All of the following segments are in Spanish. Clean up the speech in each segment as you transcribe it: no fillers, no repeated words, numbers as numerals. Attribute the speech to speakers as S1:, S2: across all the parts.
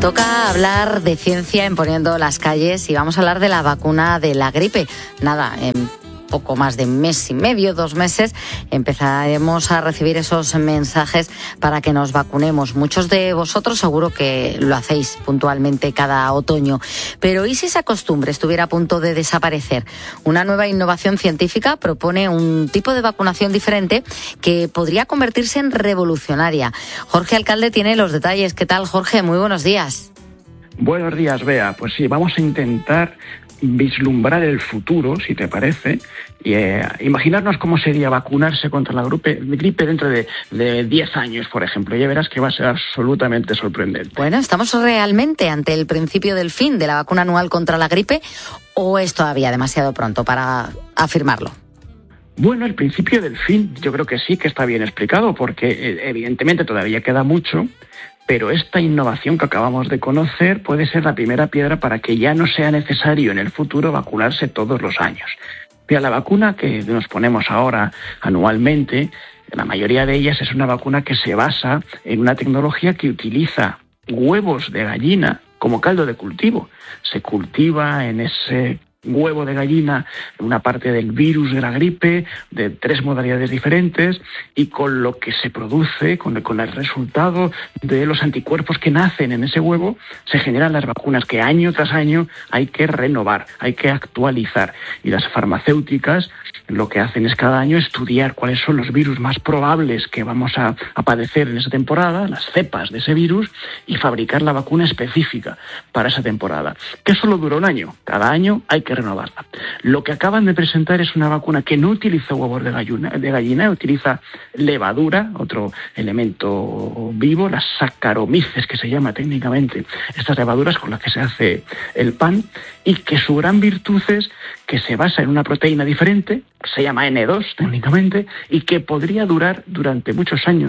S1: Toca hablar de ciencia en Poniendo las Calles y vamos a hablar de la vacuna de la gripe. Nada, en poco más de mes y medio, 2 meses, empezaremos a recibir esos mensajes para que nos vacunemos. Muchos de vosotros seguro que lo hacéis puntualmente cada otoño. Pero ¿y si esa costumbre estuviera a punto de desaparecer? Una nueva innovación científica propone un tipo de vacunación diferente que podría convertirse en revolucionaria. Jorge Alcalde tiene los detalles. ¿Qué tal, Jorge? Muy buenos días.
S2: Buenos días, Bea. Pues sí, vamos a intentar vislumbrar el futuro, si te parece, y imaginarnos cómo sería vacunarse contra la gripe dentro de 10 años, por ejemplo. Ya verás que va a ser absolutamente sorprendente.
S1: Bueno, ¿estamos realmente ante el principio del fin de la vacuna anual contra la gripe o es todavía demasiado pronto para afirmarlo?
S2: Bueno, el principio del fin yo creo que sí que está bien explicado, porque evidentemente todavía queda mucho, pero esta innovación que acabamos de conocer puede ser la primera piedra para que ya no sea necesario en el futuro vacunarse todos los años. Mira, la vacuna que nos ponemos ahora anualmente, la mayoría de ellas es una vacuna que se basa en una tecnología que utiliza huevos de gallina como caldo de cultivo. Se cultiva en ese huevo de gallina una parte del virus de la gripe de 3 modalidades diferentes, y con lo que se produce, con el resultado de los anticuerpos que nacen en ese huevo, se generan las vacunas que año tras año hay que renovar, hay que actualizar. Y las farmacéuticas lo que hacen es cada año estudiar cuáles son los virus más probables que vamos a padecer en esa temporada, las cepas de ese virus, y fabricar la vacuna específica para esa temporada, que solo dura un año. Cada año hay que renovarla. Lo que acaban de presentar es una vacuna que no utiliza huevos de gallina, utiliza levadura, otro elemento vivo, las Saccharomyces, que se llama técnicamente, estas levaduras con las que se hace el pan, y que su gran virtud es que se basa en una proteína diferente, se llama N2 técnicamente, y que podría durar durante muchos años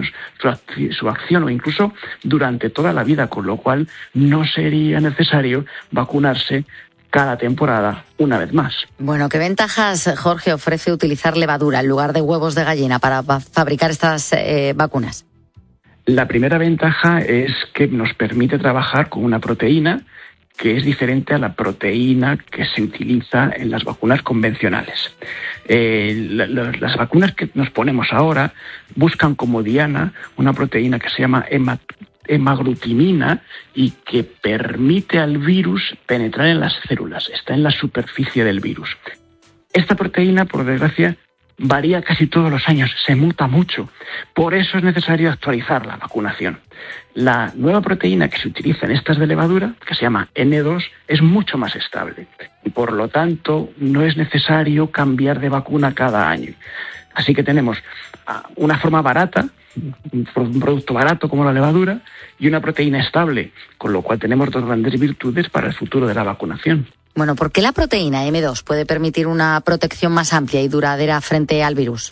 S2: su acción, o incluso durante toda la vida, con lo cual no sería necesario vacunarse cada temporada una vez más.
S1: Bueno, ¿qué ventajas, Jorge, ofrece utilizar levadura en lugar de huevos de gallina para fabricar estas vacunas?
S2: La primera ventaja es que nos permite trabajar con una proteína que es diferente a la proteína que se utiliza en las vacunas convencionales. Las vacunas que nos ponemos ahora buscan como diana una proteína que se llama hemaglutinina y que permite al virus penetrar en las células, está en la superficie del virus. Esta proteína, por desgracia, varía casi todos los años, se muta mucho. Por eso es necesario actualizar la vacunación. La nueva proteína que se utiliza en estas de levadura, que se llama N2, es mucho más estable y por lo tanto no es necesario cambiar de vacuna cada año. Así que tenemos una forma barata, un producto barato como la levadura, y una proteína estable, con lo cual tenemos 2 grandes virtudes para el futuro de la vacunación.
S1: Bueno, ¿por qué la proteína M2 puede permitir una protección más amplia y duradera frente al virus?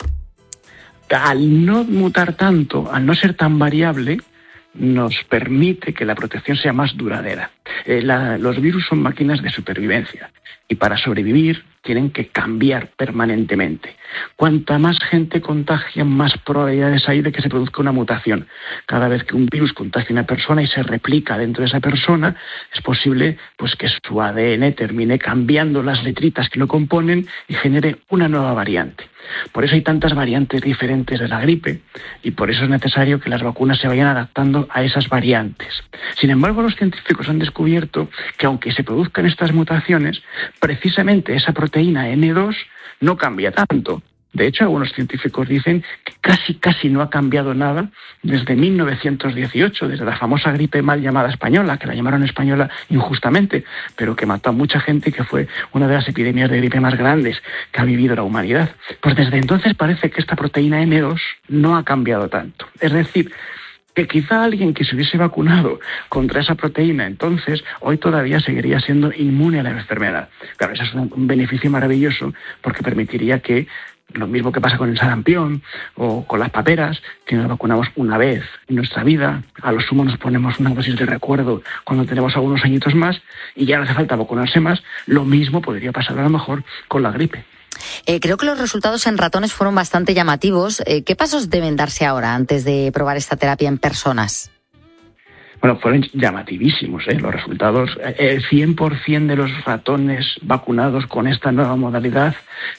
S2: Al no mutar tanto, al no ser tan variable, nos permite que la protección sea más duradera. Los virus son máquinas de supervivencia y para sobrevivir tienen que cambiar permanentemente. Cuanta más gente contagia, más probabilidades hay de que se produzca una mutación. Cada vez que un virus contagia a una persona y se replica dentro de esa persona, es posible pues que su ADN termine cambiando las letritas que lo componen y genere una nueva variante. Por eso hay tantas variantes diferentes de la gripe y por eso es necesario que las vacunas se vayan adaptando a esas variantes. Sin embargo, los científicos han descubierto que aunque se produzcan estas mutaciones, precisamente esa proteína N2 no cambia tanto. De hecho, algunos científicos dicen que casi no ha cambiado nada desde 1918, desde la famosa gripe mal llamada española, que la llamaron española injustamente, pero que mató a mucha gente y que fue una de las epidemias de gripe más grandes que ha vivido la humanidad. Pues desde entonces parece que esta proteína N2 no ha cambiado tanto. Es decir, que quizá alguien que se hubiese vacunado contra esa proteína entonces hoy todavía seguiría siendo inmune a la enfermedad. Claro, eso es un beneficio maravilloso porque permitiría que lo mismo que pasa con el sarampión o con las paperas, que nos vacunamos una vez en nuestra vida, a lo sumo nos ponemos una dosis de recuerdo cuando tenemos algunos añitos más y ya no hace falta vacunarse más, lo mismo podría pasar a lo mejor con la gripe.
S1: Creo que los resultados en ratones fueron bastante llamativos. ¿Qué pasos deben darse ahora antes de probar esta terapia en personas?
S2: Bueno, fueron llamativísimos, los resultados. El 100% de los ratones vacunados con esta nueva modalidad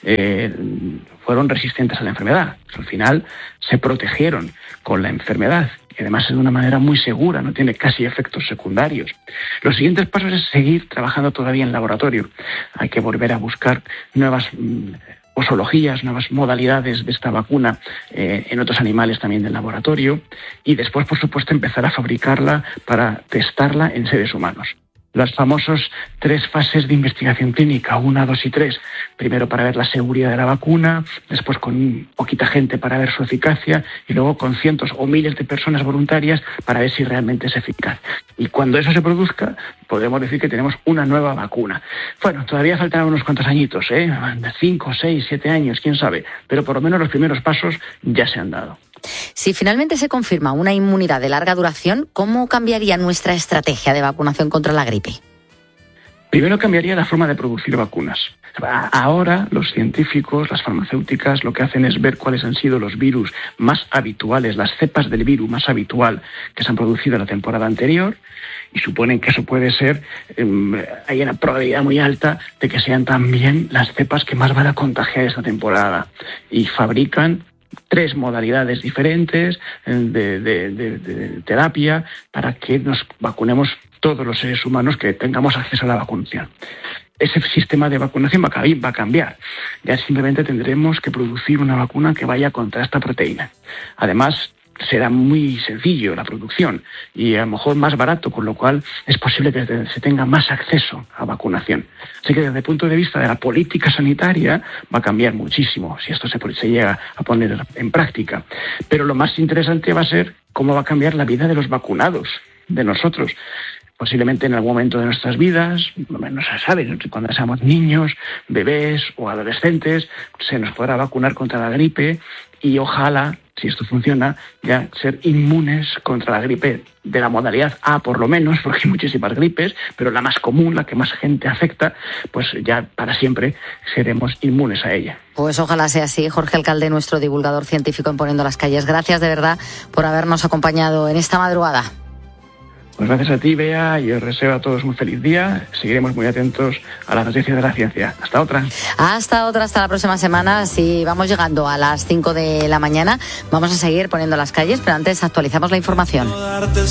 S2: fueron resistentes a la enfermedad. Al final se protegieron con la enfermedad y además es de una manera muy segura, no tiene casi efectos secundarios. Los siguientes pasos es seguir trabajando todavía en laboratorio. Hay que volver a buscar nuevas posologías, nuevas modalidades de esta vacuna en otros animales también del laboratorio y después, por supuesto, empezar a fabricarla para testarla en seres humanos. Las famosas 3 fases de investigación clínica, 1, 2 y 3. Primero para ver la seguridad de la vacuna, después con poquita gente para ver su eficacia y luego con cientos o miles de personas voluntarias para ver si realmente es eficaz. Y cuando eso se produzca, podemos decir que tenemos una nueva vacuna. Bueno, todavía faltarán unos cuantos añitos, 5, 6, 7 años, quién sabe, pero por lo menos los primeros pasos ya se han dado.
S1: Si finalmente se confirma una inmunidad de larga duración, ¿cómo cambiaría nuestra estrategia de vacunación contra la gripe?
S2: Primero cambiaría la forma de producir vacunas. Ahora los científicos, las farmacéuticas, lo que hacen es ver cuáles han sido los virus más habituales, las cepas del virus más habitual que se han producido en la temporada anterior y suponen que eso puede ser, hay una probabilidad muy alta de que sean también las cepas que más van a contagiar esta temporada y fabrican 3 modalidades diferentes de terapia para que nos vacunemos todos los seres humanos que tengamos acceso a la vacunación. Ese sistema de vacunación va a cambiar. Ya simplemente tendremos que producir una vacuna que vaya contra esta proteína. Además, será muy sencillo la producción y a lo mejor más barato, con lo cual es posible que se tenga más acceso a vacunación. Así que desde el punto de vista de la política sanitaria va a cambiar muchísimo si esto se llega a poner en práctica. Pero lo más interesante va a ser cómo va a cambiar la vida de los vacunados, de nosotros. Posiblemente en algún momento de nuestras vidas, no se sabe, cuando seamos niños, bebés o adolescentes, se nos podrá vacunar contra la gripe y ojalá, si esto funciona, ya ser inmunes contra la gripe de la modalidad A por lo menos, porque hay muchísimas gripes, pero la más común, la que más gente afecta, pues ya para siempre seremos inmunes a ella.
S1: Pues ojalá sea así. Jorge Alcalde, nuestro divulgador científico en Poniendo las Calles. Gracias de verdad por habernos acompañado en esta madrugada.
S2: Pues gracias a ti, Bea, y os deseo a todos un feliz día. Seguiremos muy atentos a las noticias de la ciencia. Hasta otra.
S1: Hasta la próxima semana. Si vamos llegando a las 5 de la mañana, vamos a seguir Poniendo las Calles, pero antes actualizamos la información.